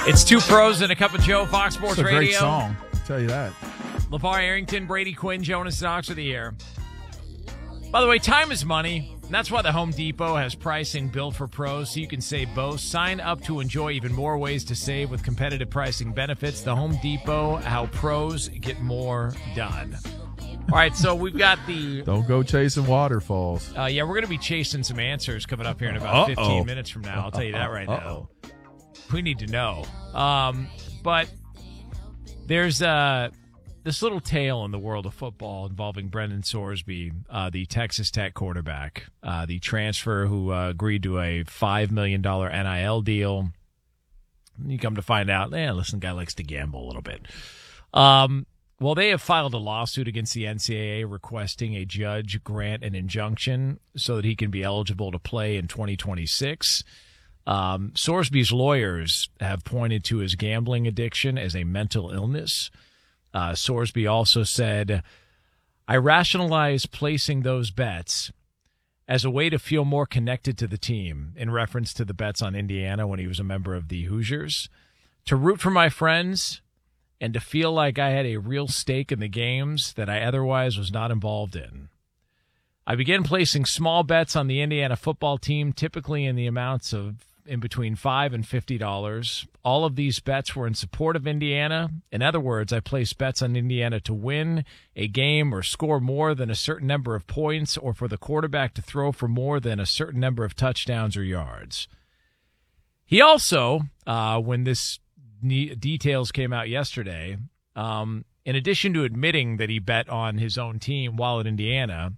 It's Two Pros and a Cup of Joe, Fox Sports Radio. It's a great song, I'll tell you that. LeVar Arrington, Brady Quinn, Jonas Knox are the air. By the way, time is money. And that's why the Home Depot has pricing built for pros so you can save both. Sign up to enjoy even more ways to save with competitive pricing benefits. The Home Depot, how pros get more done. All right, so we've got the... Don't go chasing waterfalls. Yeah, we're going to be chasing some answers coming up here in about 15 minutes from now. I'll tell you that right now. We need to know. But there's this little tale in the world of football involving Brendan Sorsby, the Texas Tech quarterback, the transfer who agreed to a $5 million NIL deal. You come to find out, listen, the guy likes to gamble a little bit. Well, they have filed a lawsuit against the NCAA requesting a judge grant an injunction so that he can be eligible to play in 2026. Sorsby's lawyers have pointed to his gambling addiction as a mental illness. Sorsby also said, I rationalize placing those bets as a way to feel more connected to the team, in reference to the bets on Indiana when he was a member of the Hoosiers, to root for my friends, and to feel like I had a real stake in the games that I otherwise was not involved in. I began placing small bets on the Indiana football team, typically in the amounts of in between $5 and $50. All of these bets were in support of Indiana. In other words, I placed bets on Indiana to win a game or score more than a certain number of points, or for the quarterback to throw for more than a certain number of touchdowns or yards. He also, when this details came out yesterday, in addition to admitting that he bet on his own team while at Indiana,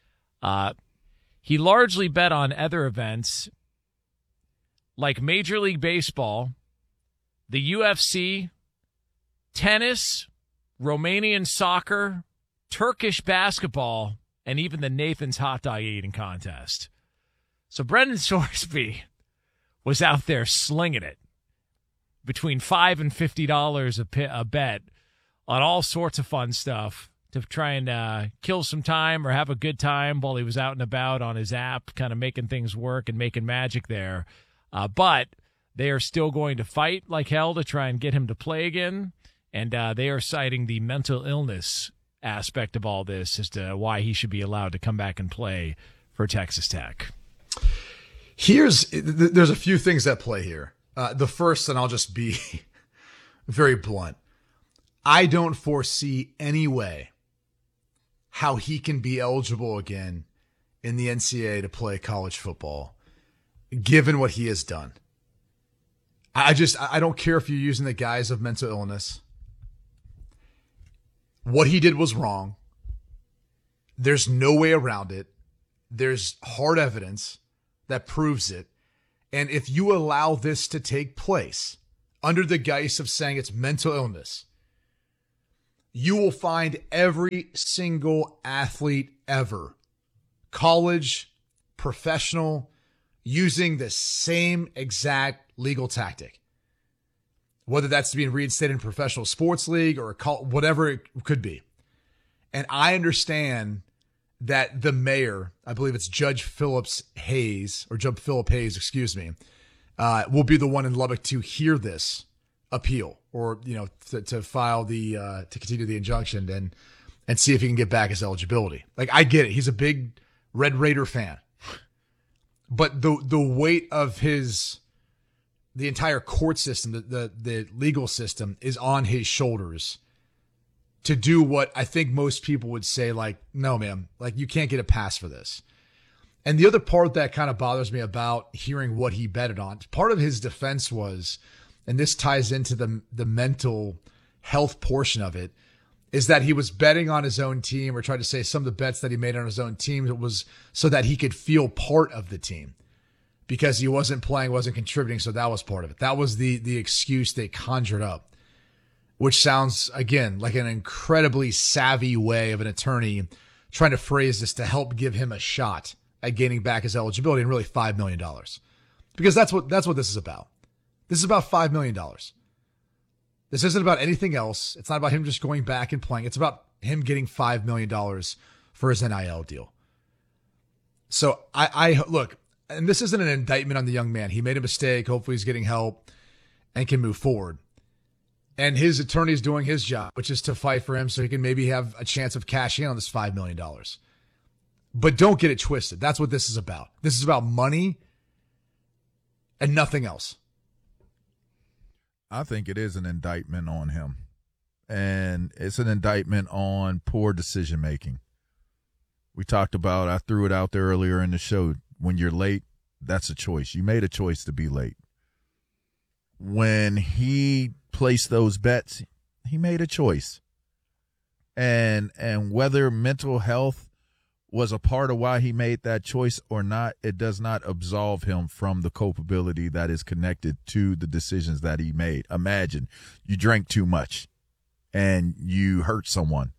he largely bet on other events like Major League Baseball, the UFC, tennis, Romanian soccer, Turkish basketball, and even the Nathan's hot dog eating contest. So Brendan Sorsby was out there slinging it between $5 and $50 a bet on all sorts of fun stuff to try and kill some time or have a good time while he was out and about on his app, kind of making things work and making magic there. But they are still going to fight like hell to try and get him to play again, and they are citing the mental illness aspect of all this as to why he should be allowed to come back and play for Texas Tech. There's a few things at play here. The first, and I'll just be very blunt, I don't foresee any way how he can be eligible again in the NCAA to play college football, given what he has done. I don't care if you're using the guise of mental illness. What he did was wrong. There's no way around it. There's hard evidence that proves it. And if you allow this to take place under the guise of saying it's mental illness, you will find every single athlete ever, college, professional, using the same exact legal tactic. Whether that's being reinstated in a professional sports league or whatever it could be. And I understand that the mayor, I believe it's Judge Philip Hayes, will be the one in Lubbock to hear this appeal, or, to file to continue the injunction and see if he can get back his eligibility. Like, I get it. He's a big Red Raider fan, but the weight of the entire court system, the legal system, is on his shoulders to do what I think most people would say, like, no, man, like, you can't get a pass for this. And the other part that kind of bothers me about hearing what he betted on, part of his defense was, and this ties into the mental health portion of it, is that he was betting on his own team, or tried to say some of the bets that he made on his own team was so that he could feel part of the team because he wasn't playing, wasn't contributing. So that was part of it. That was the excuse they conjured up, which sounds, again, like an incredibly savvy way of an attorney trying to phrase this to help give him a shot at gaining back his eligibility, and really $5 million. Because that's what this is about. This is about $5 million. This isn't about anything else. It's not about him just going back and playing. It's about him getting $5 million for his NIL deal. So I look, and this isn't an indictment on the young man. He made a mistake. Hopefully he's getting help. and can move forward. And his attorney is doing his job, which is to fight for him so he can maybe have a chance of cashing in on this $5 million. But don't get it twisted. That's what this is about. This is about money and nothing else. I think it is an indictment on him. And it's an indictment on poor decision-making. We talked about, I threw it out there earlier in the show, when you're late, that's a choice. You made a choice to be late. When he placed those bets, he made a choice. And whether mental health was a part of why he made that choice or not, it does not absolve him from the culpability that is connected to the decisions that he made. Imagine you drank too much and you hurt someone.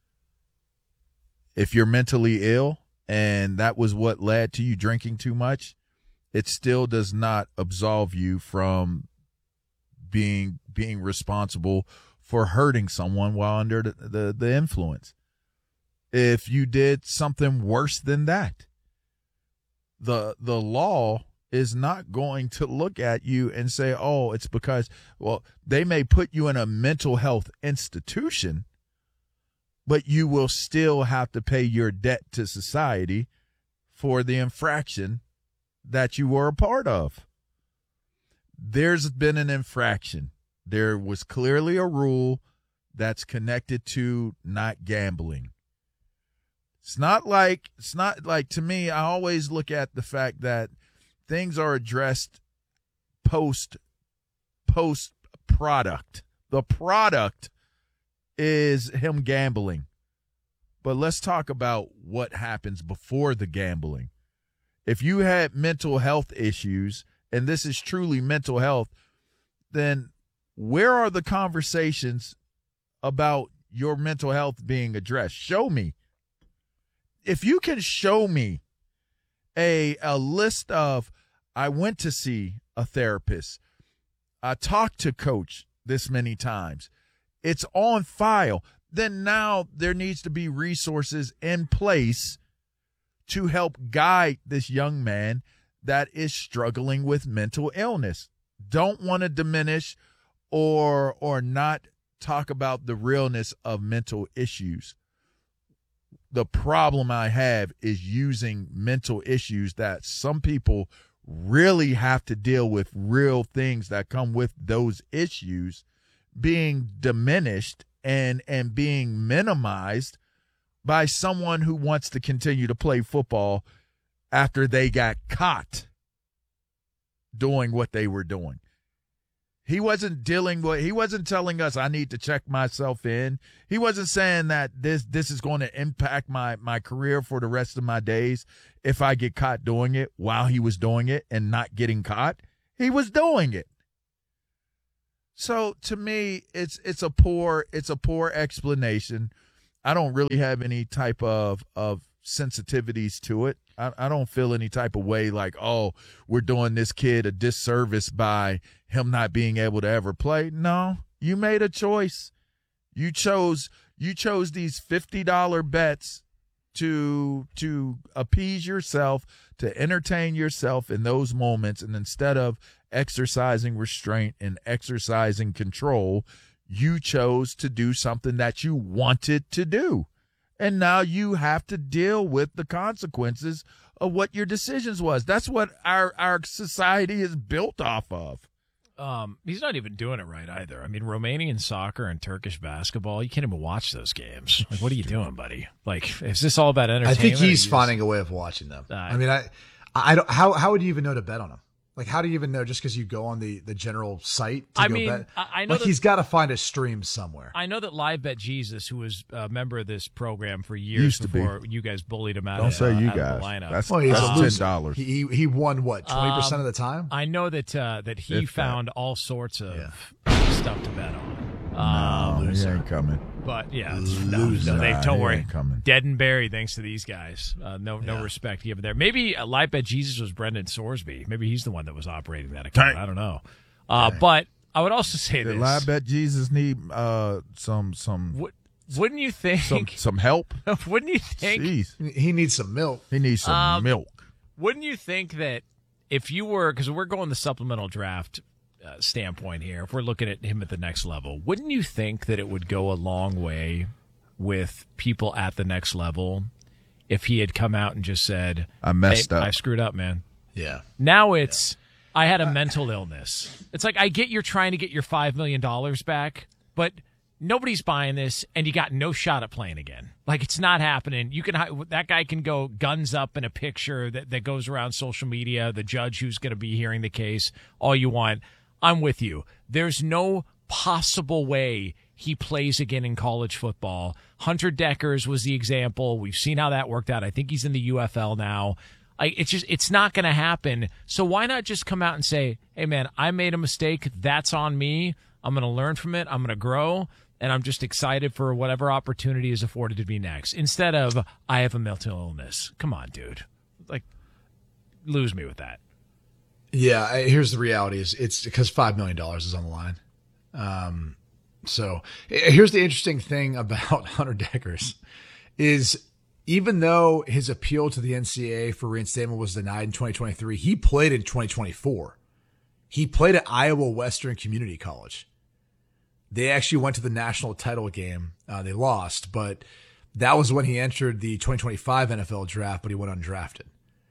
If you're mentally ill and that was what led to you drinking too much, it still does not absolve you from being responsible for hurting someone while under the influence. If you did something worse than that, the law is not going to look at you and say, oh, it's because, well, they may put you in a mental health institution, but you will still have to pay your debt to society for the infraction that you were a part of. There's been an infraction. There was clearly a rule that's connected to not gambling. It's not like to me, I always look at the fact that things are addressed post product. The product is him gambling. But let's talk about what happens before the gambling. If you had mental health issues, and this is truly mental health, then where are the conversations about your mental health being addressed? Show me. If you can show me a list of, I went to see a therapist, I talked to coach this many times, it's on file, then now there needs to be resources in place to help guide this young man that is struggling with mental illness. Don't want to diminish or not talk about the realness of mental issues. The problem I have is using mental issues that some people really have to deal with, real things that come with those issues, being diminished and being minimized by someone who wants to continue to play football after they got caught doing what they were doing. He wasn't telling us I need to check myself in. He wasn't saying that this is going to impact my career for the rest of my days if I get caught doing it while he was doing it and not getting caught. He was doing it. So to me, it's a poor explanation. I don't really have any type of sensitivities to it. I don't feel any type of way like, oh, we're doing this kid a disservice by him not being able to ever play. No, you made a choice. You chose these $50 bets to appease yourself, to entertain yourself in those moments. And instead of exercising restraint and exercising control, you chose to do something that you wanted to do. And now you have to deal with the consequences of what your decisions was. That's what our society is built off of. He's not even doing it right either. I mean, Romanian soccer and Turkish basketball, you can't even watch those games. Like, what are you doing, buddy? Like, is this all about entertainment? I think he's finding a way of watching them. I mean, I don't. How would you even know to bet on them? Like, how do you even know just because you go on the general site to bet? I know like, he's got to find a stream somewhere. I know that Live Bet Jesus, who was a member of this program for years before you guys bullied him out of the lineup. That's $10. He won, what, 20% of the time? I know that he found all sorts of stuff to bet on. He ain't coming. But, yeah, don't worry. Dead and buried thanks to these guys. No respect given there. Maybe Live Bet Jesus was Brendan Sorsby. Maybe he's the one that was operating that account. I don't know. But I would also say this. Live Bet Jesus need some wouldn't you think some help? Wouldn't you think he needs some milk? He needs some milk. Wouldn't you think that if you were, because we're going the supplemental draft standpoint here, if we're looking at him at the next level, wouldn't you think that it would go a long way with people at the next level if he had come out and just said, I messed up. I screwed up, man. Yeah. Now it's, I had a mental illness. It's like, I get you're trying to get your $5 million back, but nobody's buying this, and you got no shot at playing again. Like, it's not happening. That guy can go guns up in a picture that goes around social media, the judge who's going to be hearing the case, all you want. I'm with you. There's no possible way he plays again in college football. Hunter Deckers was the example. We've seen how that worked out. I think he's in the UFL now. It's not going to happen. So why not just come out and say, hey, man, I made a mistake. That's on me. I'm going to learn from it. I'm going to grow. And I'm just excited for whatever opportunity is afforded to me next. Instead of, I have a mental illness. Come on, dude. Like, lose me with that. Yeah, here's the reality. It's because $5 million is on the line. So here's the interesting thing about Hunter Deckers is even though his appeal to the NCAA for reinstatement was denied in 2023, he played in 2024. He played at Iowa Western Community College. They actually went to the national title game. They lost, but that was when he entered the 2025 NFL draft, but he went undrafted.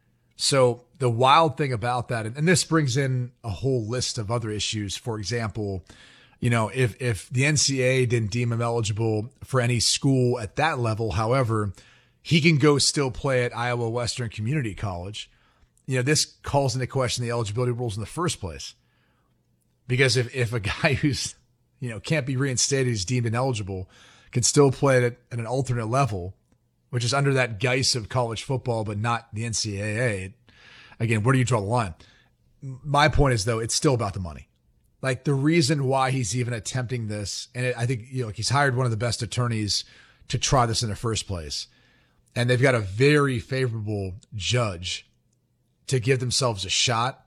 So the wild thing about that, and this brings in a whole list of other issues. For example, if the NCAA didn't deem him eligible for any school at that level, however, he can go still play at Iowa Western Community College. This calls into question the eligibility rules in the first place. Because if a guy who's can't be reinstated, is deemed ineligible, can still play at an alternate level, which is under that guise of college football, but not the NCAA. Again, where do you draw the line? My point is, though, it's still about the money. Like, the reason why he's even attempting this, and I think, he's hired one of the best attorneys to try this in the first place. And they've got a very favorable judge to give themselves a shot.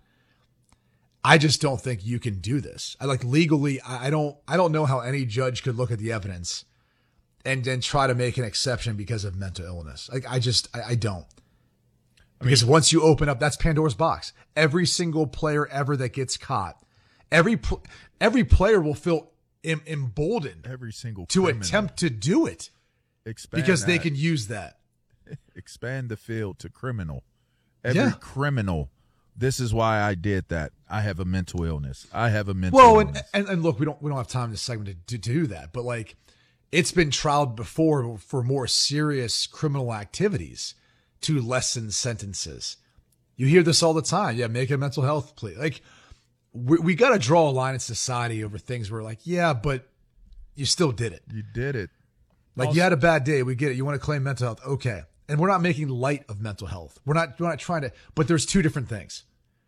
I just don't think you can do this. Legally, I don't know how any judge could look at the evidence and then try to make an exception because of mental illness. I don't. Because once you open up, that's Pandora's box. Every single player ever that gets caught, every player will feel emboldened every single to criminal. Attempt to do it. Because they can use that. Expand the field to criminal. Every criminal. This is why I did that. I have a mental illness. I have a mental illness. And look, we don't have time in this segment to do that, but it's been trialed before for more serious criminal activities to lessen sentences. You hear this all the time. Yeah, make a mental health plea. We got to draw a line in society over things where but you still did it. You did it. You had a bad day. We get it. You want to claim mental health. Okay. And we're not making light of mental health. We're not trying to, but there's two different things.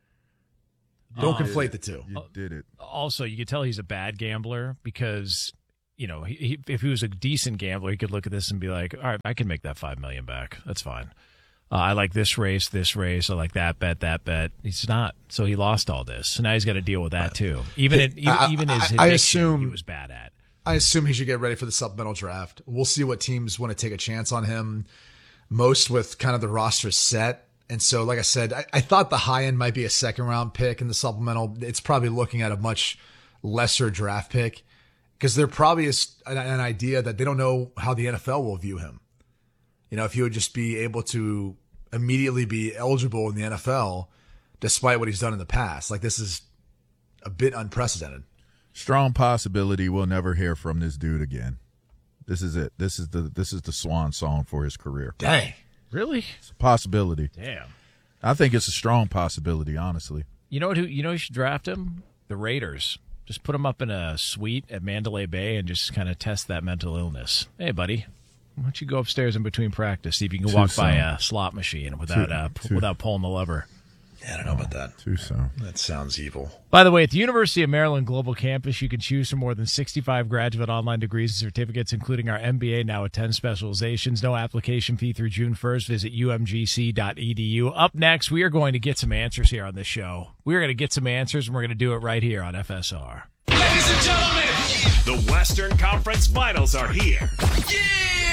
Don't conflate the two. You did it. Also, you could tell he's a bad gambler because, if he was a decent gambler, he could look at this and be like, all right, I can make that $5 million back. That's fine. I like this race. I like that bet. He's not. So he lost all this. So now he's got to deal with that too. Even his addiction, he was bad at. I assume he should get ready for the supplemental draft. We'll see what teams want to take a chance on him. Most with kind of the roster set. And so, like I said, I thought the high end might be a second round pick in the supplemental. It's probably looking at a much lesser draft pick because there probably is an idea that they don't know how the NFL will view him. If he would just be able to immediately be eligible in the NFL despite what he's done in the past. This is a bit unprecedented. Strong possibility we'll never hear from this dude again. This is it. This is the swan song for his career. Dang. Really? It's a possibility. Damn. I think it's a strong possibility, honestly. You know who should draft him? The Raiders. Just put him up in a suite at Mandalay Bay and just kind of test that mental illness. Hey, buddy, why don't you go upstairs in between practice, see if you can walk by a slot machine without pulling the lever. Yeah, I don't know about that. Too soon. That sounds evil. By the way, at the University of Maryland Global Campus, you can choose from more than 65 graduate online degrees and certificates, including our MBA, now with 10 specializations. No application fee through June 1st. Visit umgc.edu. Up next, we are going to get some answers here on this show. We're going to get some answers, and we're going to do it right here on FSR. Ladies and gentlemen, the Western Conference Finals are here. Yeah!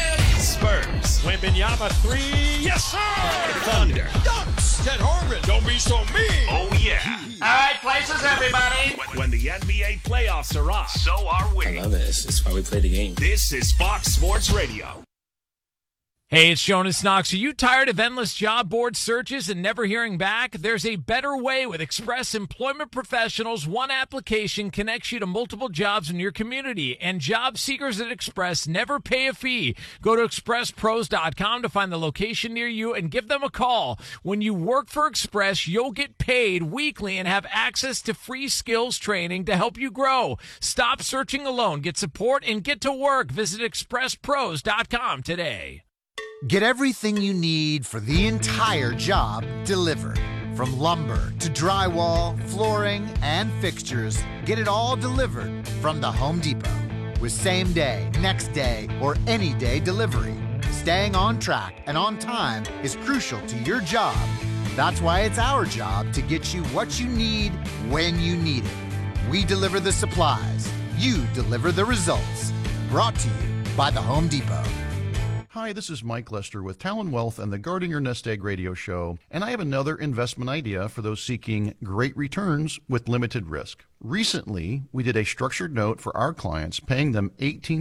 Spurs. Wembanyama 3, yes sir! Thunder. Dunks! Ted Harmon, don't be so mean! Oh yeah. All right, places, everybody. When the NBA playoffs are on, so are we. I love it. It's why we play the game. This is Fox Sports Radio. Hey, it's Jonas Knox. Are you tired of endless job board searches and never hearing back? There's a better way with Express Employment Professionals. One application connects you to multiple jobs in your community, and job seekers at Express never pay a fee. Go to expresspros.com to find the location near you and give them a call. When you work for Express, you'll get paid weekly and have access to free skills training to help you grow. Stop searching alone. Get support and get to work. Visit expresspros.com today. Get everything you need for the entire job delivered. From lumber to drywall, flooring, and fixtures, get it all delivered from the Home Depot. With same day, next day, or any day delivery. Staying on track and on time is crucial to your job. That's why it's our job to get you what you need when you need it. We deliver the supplies. You deliver the results. Brought to you by the Home Depot. Hi, this is Mike Lester with Talon Wealth and the Guarding Your Nest Egg radio show, and I have another investment idea for those seeking great returns with limited risk. Recently, we did a structured note for our clients, paying them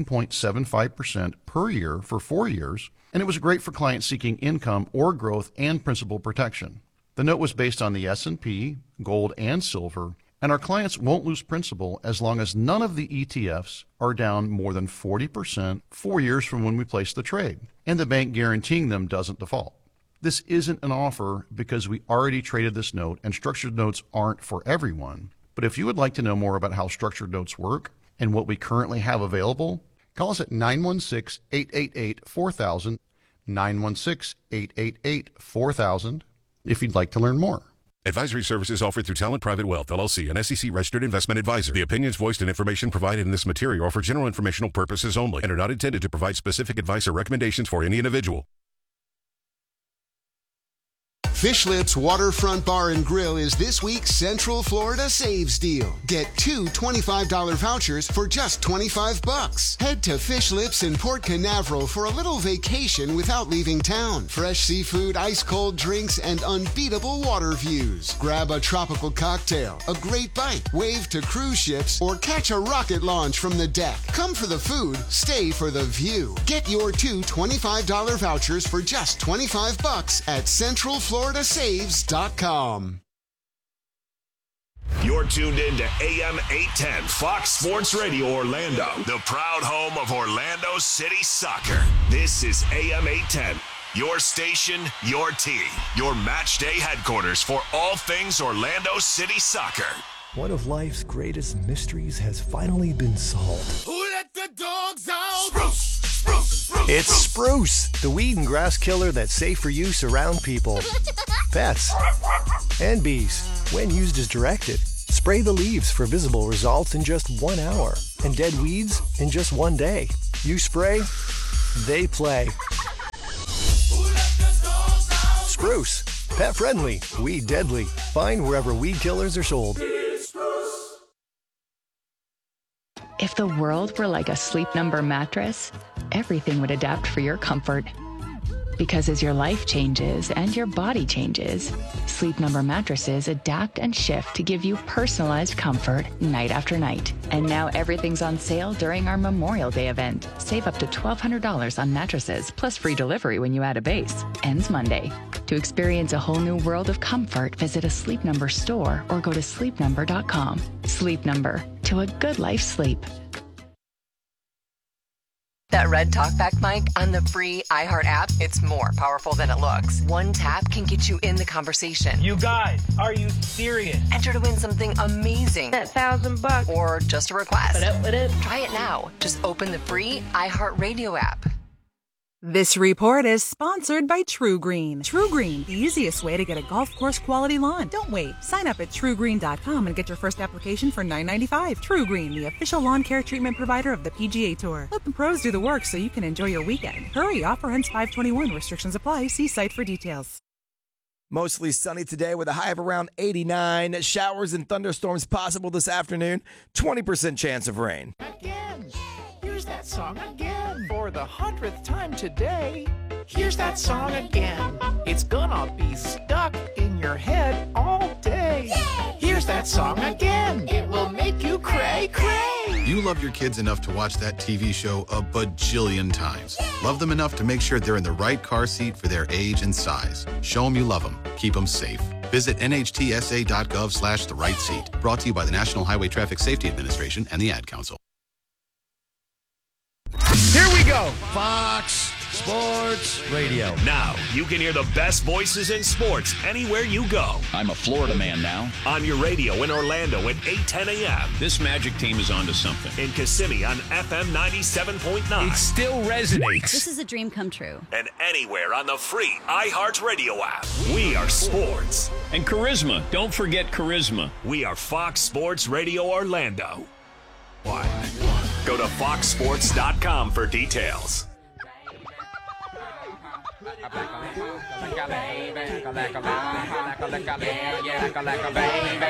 18.75% per year for 4 years, and it was great for clients seeking income or growth and principal protection. The note was based on the S&P, gold, and silver, and our clients won't lose principal as long as none of the ETFs are down more than 40% 4 years from when we place the trade, and the bank guaranteeing them doesn't default. This isn't an offer because we already traded this note, and structured notes aren't for everyone. But if you would like to know more about how structured notes work and what we currently have available, call us at 916-888-4000, 916-888-4000, if you'd like to learn more. Advisory services offered through Talent Private Wealth, LLC, an SEC-registered investment advisor. The opinions voiced and information provided in this material are for general informational purposes only and are not intended to provide specific advice or recommendations for any individual. Fish Lips Waterfront Bar and Grill is this week's Central Florida Saves deal. Get 2 $25 vouchers for just $25. Head to Fish Lips in Port Canaveral for a little vacation without leaving town. Fresh seafood, ice-cold drinks, and unbeatable water views. Grab a tropical cocktail, a great bite, wave to cruise ships, or catch a rocket launch from the deck. Come for the food, stay for the view. Get your 2 $25 vouchers for just $25 at CentralFloridaSaves.com. You're tuned in to AM 810 Fox Sports Radio Orlando, the proud home of Orlando City Soccer. This is AM 810, your station, your team, your match day headquarters for all things Orlando City Soccer. One of life's greatest mysteries has finally been solved. Who let the dogs out? Spruce! It's Spruce, the weed and grass killer that's safe for use around people, pets, and bees. When used as directed, spray the leaves for visible results in just 1 hour and dead weeds in just 1 day. You spray, they play. Spruce, pet friendly, weed deadly. Find wherever weed killers are sold. If the world were like a Sleep Number mattress, everything would adapt for your comfort. Because as your life changes and your body changes, Sleep Number mattresses adapt and shift to give you personalized comfort night after night. And now everything's on sale during our Memorial Day event. Save up to $1,200 on mattresses, plus free delivery when you add a base. Ends Monday. To experience a whole new world of comfort, visit a Sleep Number store or go to sleepnumber.com. Sleep Number, to a good life sleep. That red talkback mic on the free iHeart app, it's more powerful than it looks. One tap can get you in the conversation. You guys, are you serious? Enter to win something amazing. That $1,000. Or just a request. What up? Try it now. Just open the free iHeart Radio app. This report is sponsored by True Green. True Green, the easiest way to get a golf course quality lawn. Don't wait. Sign up at TrueGreen.com and get your first application for $9.95. True Green, the official lawn care treatment provider of the PGA Tour. Let the pros do the work so you can enjoy your weekend. Hurry, offer ends 5/21. Restrictions apply. See site for details. Mostly sunny today with a high of around 89. Showers and thunderstorms possible this afternoon. 20% chance of rain. Again. Here's that song again. for the 100th time today. Here's that song again. It's gonna be stuck in your head all day. Yay! Here's that song again. It will make you cray cray. You love your kids enough to watch that TV show a bajillion times. Yay! Love them enough to make sure they're in the right car seat for their age and size. Show them you love them. Keep them safe. Visit nhtsa.gov/the right seat. Brought to you by the National Highway Traffic Safety Administration and the Ad Council. Here we go. Fox Sports Radio. Now you can hear the best voices in sports anywhere you go. I'm a Florida man now. On your radio in Orlando at 8:10 a.m. This Magic team is onto something. In Kissimmee on FM 97.9. It still resonates. This is a dream come true. And anywhere on the free iHeartRadio app. We are sports. And charisma. Don't forget charisma. We are Fox Sports Radio Orlando. Go to foxsports.com for details. Baby.